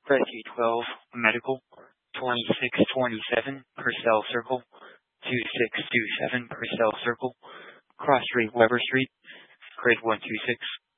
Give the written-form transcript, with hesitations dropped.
Rescue 12, Medical, 2627 Purcell Circle, 2627 Purcell Circle, Cross Street, Weber Street, Grid 126.